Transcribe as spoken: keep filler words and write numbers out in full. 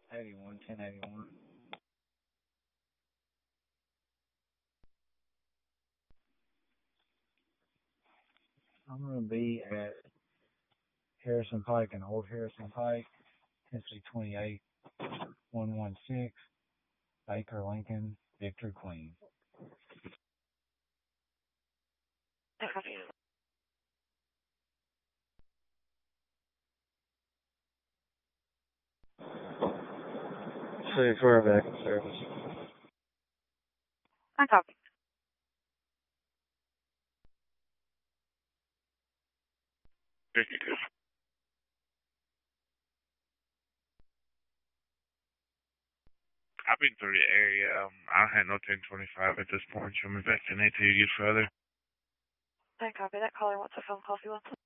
eighty-one, ten eighty-one. I'm going to be at Harrison Pike and Old Harrison Pike, Tennessee twenty-eight, one one six, Baker Lincoln, Victor Queen. City for back in service. I copy. fifty-two. I've been through the area. Um, I had no ten twenty-five at this point. Show me back to Nate till you get further. I copy. That caller wants a phone call if you want.